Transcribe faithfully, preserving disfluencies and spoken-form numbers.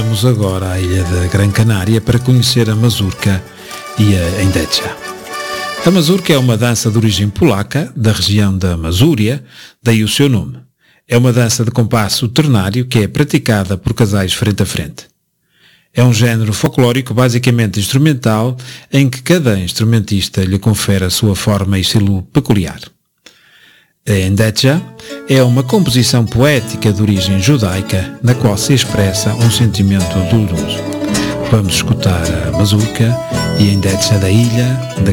Vamos agora à ilha da Gran Canária para conhecer a mazurca e a endecha. A mazurca é uma dança de origem polaca, da região da Masúria, daí o seu nome. É uma dança de compasso ternário que é praticada por casais frente a frente. É um género folclórico basicamente instrumental em que cada instrumentista lhe confere a sua forma e estilo peculiar. A endecha é uma composição poética de origem judaica na qual se expressa um sentimento doloroso. Vamos escutar a mazurca e a endecha da ilha de